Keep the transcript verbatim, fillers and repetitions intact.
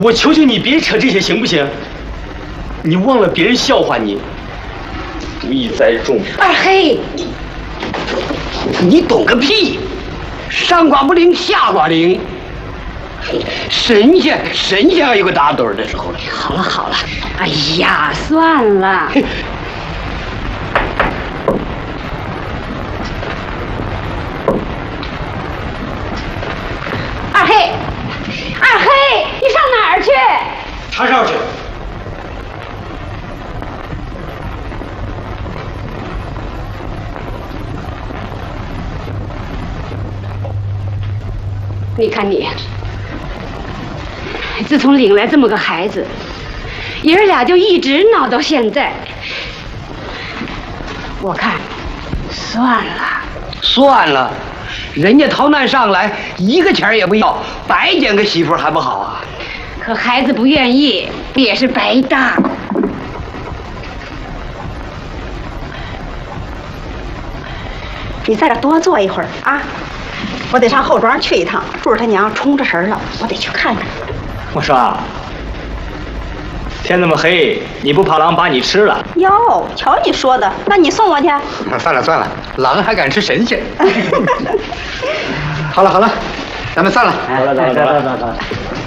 我求求你别扯这些行不行？你忘了别人笑话你，不义在众。 二黑， 你懂个屁！上卦不灵，下卦灵。神仙神仙还有个打盹的时候了。 好了好了，哎呀，算了。二黑，二黑，你上哪儿去？ 查哨去。 你看你，自从领来这么个孩子，爷儿俩就一直闹到现在。我看，算了， 算了，人家逃难上来，一个钱也不要，白捡个媳妇还不好啊？ 可孩子不愿意，也是白搭。 你在这多坐一会儿啊！我得上后庄去一趟，柱儿他娘冲着神了，我得去看看。 我说啊，天那么黑，你不怕狼把你吃了？ 哟，瞧你说的，那你送我去。 算了算了，狼还敢吃神仙？好了好了，咱们散了。 走了走了走了走了。